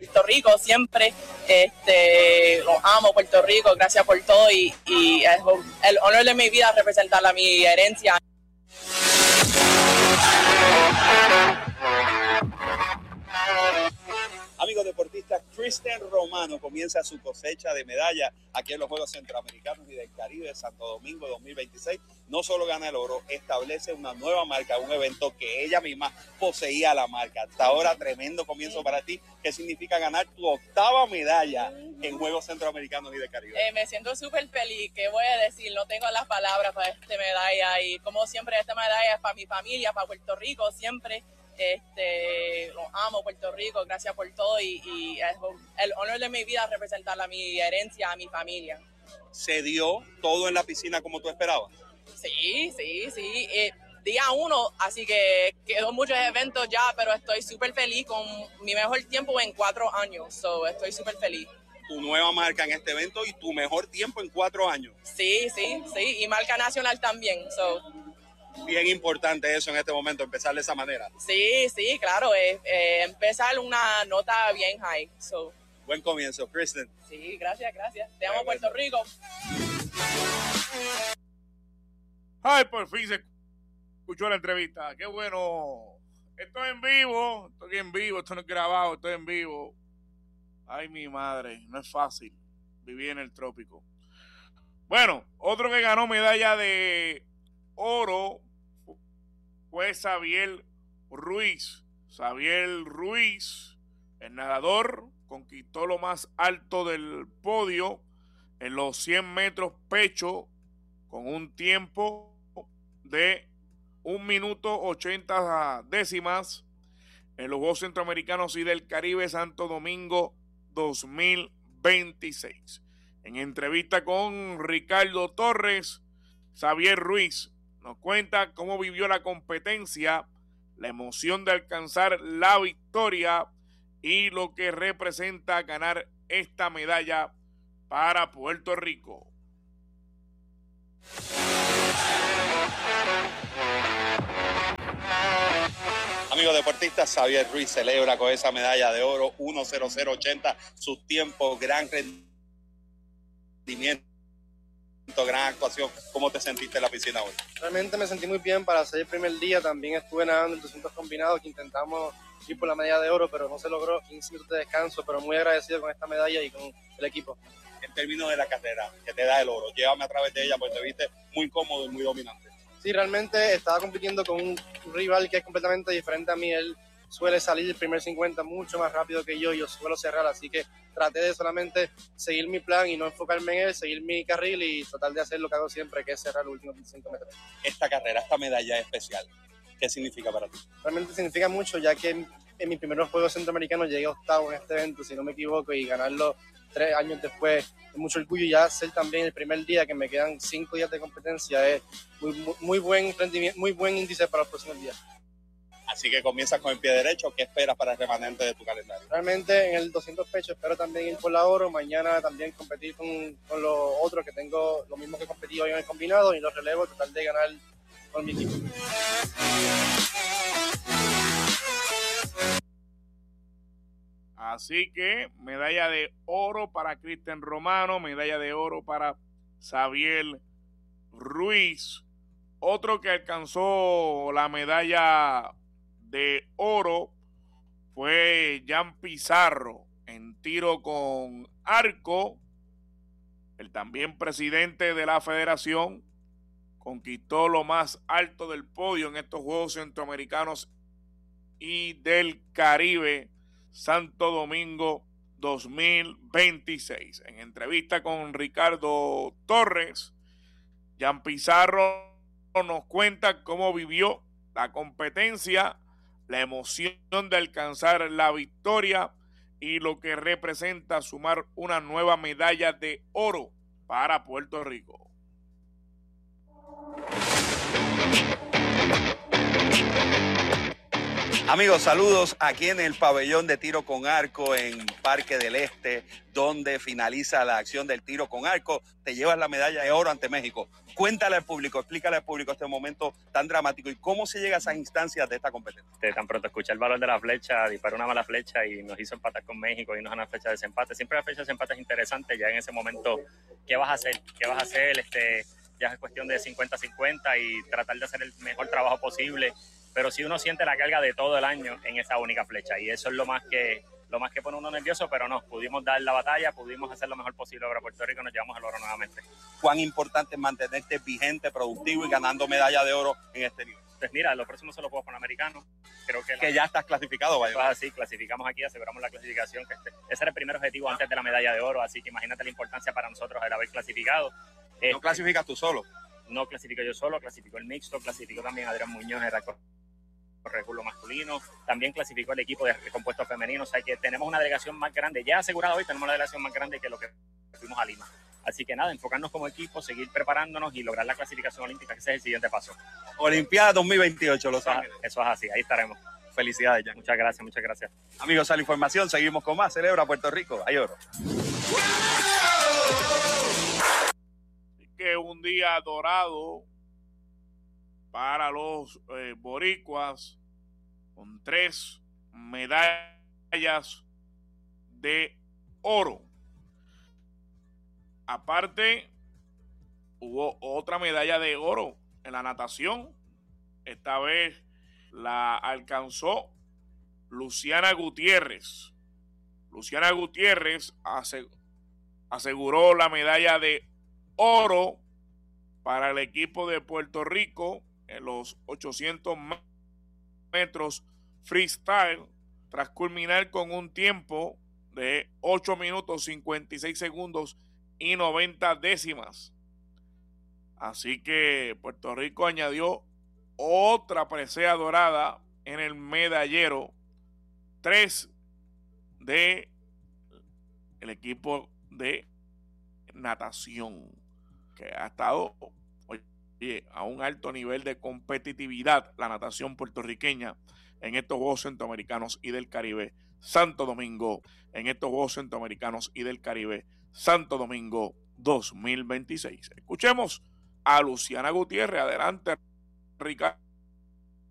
Puerto Rico siempre, los amo Puerto Rico, gracias por todo y es el honor de mi vida representar a mi herencia. Amigos deportistas, Kristen Romano comienza su cosecha de medallas aquí en los Juegos Centroamericanos y del Caribe de Santo Domingo 2026. No solo gana el oro, establece una nueva marca, un evento que ella misma poseía la marca. Hasta ahora, tremendo comienzo para ti. ¿Qué significa ganar tu 8ª medalla en Juegos Centroamericanos y del Caribe? Me siento súper feliz. ¿Qué voy a decir? No tengo las palabras para esta medalla y como siempre esta medalla es para mi familia, para Puerto Rico siempre. Los amo Puerto Rico, gracias por todo y es el honor de mi vida representar a mi herencia, a mi familia. ¿Se dio todo en la piscina como tú esperabas? Sí. Día 1, así que quedó muchos eventos ya, pero estoy súper feliz con mi mejor tiempo en 4 años, estoy súper feliz. Tu nueva marca en este evento y tu mejor tiempo en 4 años. Sí, y marca nacional también, Bien importante eso en este momento, empezar de esa manera. Sí, claro, empezar una nota bien high. Buen comienzo, Kristen. Sí, gracias. Te amo, Puerto Rico. Ay, por fin se escuchó la entrevista. Qué bueno. Estoy en vivo, esto no es grabado, estoy en vivo. Ay, mi madre, no es fácil vivir en el trópico. Bueno, otro que ganó medalla de oro fue Xavier Ruiz. Xavier Ruiz, el nadador, conquistó lo más alto del podio en los 100 metros pecho con un tiempo de 1 minuto 80 décimas en los Juegos Centroamericanos y del Caribe Santo Domingo 2026. En entrevista con Ricardo Torres, Xavier Ruiz nos cuenta cómo vivió la competencia, la emoción de alcanzar la victoria y lo que representa ganar esta medalla para Puerto Rico. Amigos deportistas, Xavier Ruiz celebra con esa medalla de oro 1:00:80, su tiempo, gran rendimiento, gran actuación. ¿Cómo te sentiste en la piscina hoy? Realmente me sentí muy bien para ser el primer día. También estuve nadando en 200 combinados, que intentamos ir por la medalla de oro, pero no se logró. 15 minutos de descanso, pero muy agradecido con esta medalla y con el equipo. En términos de la carrera que te da el oro, llévame a través de ella porque te viste muy cómodo y muy dominante. Sí, realmente estaba compitiendo con un rival que es completamente diferente a mí. Él suele salir el primer 50 mucho más rápido que yo suelo cerrar, así que traté de solamente seguir mi plan y no enfocarme en él, seguir mi carril y tratar de hacer lo que hago siempre, que es cerrar los últimos 25 metros. Esta carrera, esta medalla especial, ¿qué significa para ti? Realmente significa mucho, ya que en mis primeros Juegos Centroamericanos llegué octavo en este evento, si no me equivoco, y ganarlo 3 años después es mucho orgullo. Ya ser también el primer día, que me quedan 5 días de competencia, es muy buen rendimiento, muy buen índice para los próximos días. Así que comienzas con el pie derecho. ¿Qué esperas para el remanente de tu calendario? Realmente en el 200 pecho espero también ir por la oro. Mañana también competir con los otros que tengo, lo mismo que competí hoy en el combinado, y los relevos, tratar de ganar con mi equipo. Así que medalla de oro para Kristen Romano, medalla de oro para Xavier Ruiz. Otro que alcanzó la medalla de oro fue Jan Pizarro en tiro con arco. El también presidente de la federación conquistó lo más alto del podio en estos Juegos Centroamericanos y del Caribe Santo Domingo 2026. En entrevista con Ricardo Torres, Jan Pizarro nos cuenta cómo vivió la competencia, la emoción de alcanzar la victoria y lo que representa sumar una nueva medalla de oro para Puerto Rico. Amigos, saludos aquí en el pabellón de tiro con arco en Parque del Este, donde finaliza la acción del tiro con arco. Te llevas la medalla de oro ante México. Cuéntale al público, explícale al público este momento tan dramático y cómo se llega a esas instancias de esta competencia. Tan pronto escuché el valor de la flecha, disparó una mala flecha y nos hizo empatar con México y nos una flecha de desempate. Siempre la flecha de desempate es interesante, ya en ese momento, ¿qué vas a hacer? ¿Qué vas a hacer? Ya es cuestión de 50-50 y tratar de hacer el mejor trabajo posible, pero sí uno siente la carga de todo el año en esa única flecha y eso es lo más que pone uno nervioso, pero no, pudimos dar la batalla, pudimos hacer lo mejor posible para Puerto Rico y nos llevamos al oro nuevamente. ¿Cuán importante es mantenerte vigente, productivo y ganando medalla de oro en este nivel? Pues mira, los próximos son los Juegos Panamericanos. Creo que ya estás clasificado, vaya. Así, clasificamos aquí, aseguramos la clasificación. Ese era el primer objetivo antes de la medalla de oro, así que imagínate la importancia para nosotros el haber clasificado. ¿No clasificas tú solo? No clasifico yo solo, clasificó el mixto, clasificó también Adrián Muñoz, el recurso masculino, también clasificó el equipo de compuestos femeninos, o sea que tenemos una delegación más grande, ya asegurado hoy tenemos una delegación más grande que lo que fuimos a Lima. Así que nada, enfocarnos como equipo, seguir preparándonos y lograr la clasificación olímpica, que ese es el siguiente paso. Olimpiada 2028, Los Ángeles. Eso es así, ahí estaremos. Felicidades, Jan. Muchas gracias, muchas gracias. Amigos, a la información, seguimos con más. Celebra Puerto Rico, hay oro. Que un día dorado para los boricuas con 3 medallas de oro. Aparte, hubo otra medalla de oro en la natación. Esta vez la alcanzó Luciana Gutiérrez. Luciana Gutiérrez aseguró la medalla de oro para el equipo de Puerto Rico en los 800 metros freestyle tras culminar con un tiempo de 8 minutos 56 segundos y 90 décimas. Así que Puerto Rico añadió otra presea dorada en el medallero, 3 de el equipo de natación, que ha estado a un alto nivel de competitividad la natación puertorriqueña en estos Juegos Centroamericanos y del Caribe Santo Domingo, en estos Juegos Centroamericanos y del Caribe Santo Domingo 2026. Escuchemos a Luciana Gutiérrez. Adelante, Ricardo.